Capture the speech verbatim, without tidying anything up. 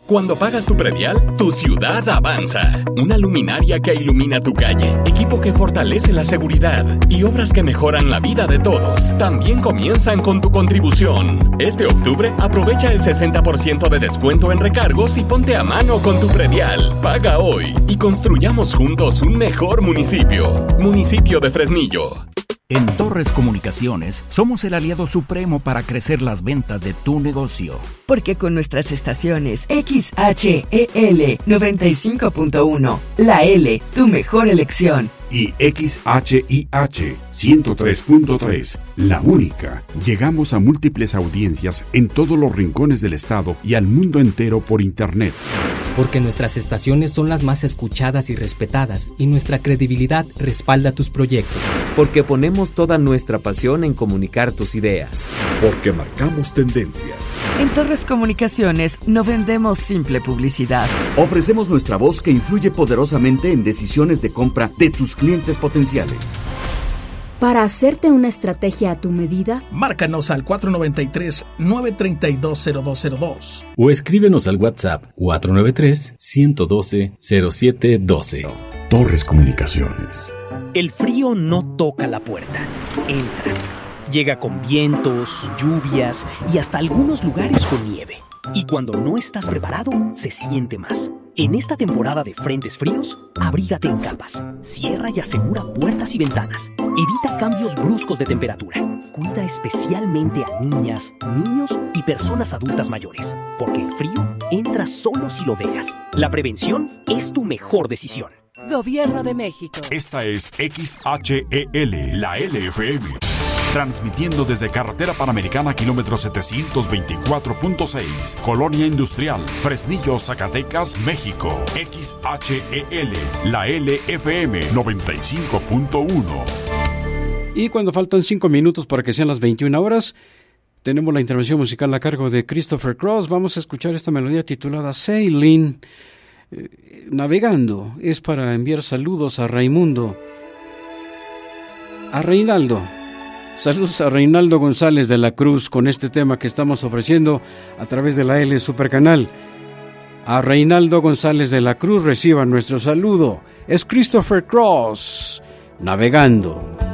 Cuando pagas tu predial, tu ciudad avanza. Una luminaria que ilumina tu calle, equipo que fortalece la seguridad y obras que mejoran la vida de todos. También comienzan con tu contribución. Este octubre, aprovecha el sesenta por ciento de descuento en recargos y ponte a mano con tu predial. Paga hoy y construyamos juntos un mejor municipio. Municipio de Fresnillo. En Torres Comunicaciones somos el aliado supremo para crecer las ventas de tu negocio. Porque con nuestras estaciones X H E L noventa y cinco punto uno, la L, tu mejor elección. Y X H I H ciento tres punto tres, la única. Llegamos a múltiples audiencias en todos los rincones del estado y al mundo entero por internet. Porque nuestras estaciones son las más escuchadas y respetadas y nuestra credibilidad respalda tus proyectos. Porque ponemos toda nuestra pasión en comunicar tus ideas. Porque marcamos tendencia. En Torres Comunicaciones no vendemos simple publicidad. Ofrecemos nuestra voz que influye poderosamente en decisiones de compra de tus clientes potenciales. Para hacerte una estrategia a tu medida, márcanos al cuatro nueve tres, nueve tres dos, cero dos cero dos o escríbenos al WhatsApp cuatro nueve tres, uno uno dos, cero siete uno dos. Torres Comunicaciones. El frío no toca la puerta, entra. Llega con vientos, lluvias y hasta algunos lugares con nieve. Y cuando no estás preparado, se siente más. En esta temporada de frentes fríos, abrígate en capas, cierra y asegura puertas y ventanas. Evita cambios bruscos de temperatura. Cuida especialmente a niñas, niños y personas adultas mayores, porque el frío entra solo si lo dejas. La prevención es tu mejor decisión. Gobierno de México. Esta es X H E L, la L F M. Transmitiendo desde Carretera Panamericana, kilómetro setecientos veinticuatro punto seis, Colonia Industrial, Fresnillo, Zacatecas, México. X H E L, la L F M noventa y cinco punto uno. Y cuando faltan cinco minutos para que sean las veintiuna horas, tenemos la intervención musical a cargo de Christopher Cross. Vamos a escuchar esta melodía titulada Sailing. Eh, navegando. Es para enviar saludos a Raimundo, a Reinaldo. Saludos a Reinaldo González de la Cruz con este tema que estamos ofreciendo a través de la L Supercanal. A Reinaldo González de la Cruz reciba nuestro saludo. Es Christopher Cross, Navegando.